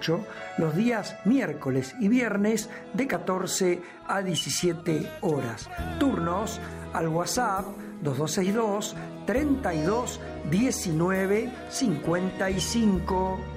8, los días miércoles y viernes de 14 a 17 horas. Turnos al WhatsApp 2262 32 19 55.